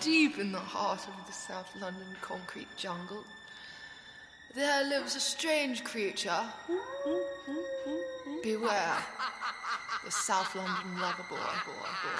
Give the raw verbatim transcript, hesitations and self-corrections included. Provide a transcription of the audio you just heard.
deep in the heart of the South London concrete jungle, there lives a strange creature. Beware, the South London lover boy. boy, boy.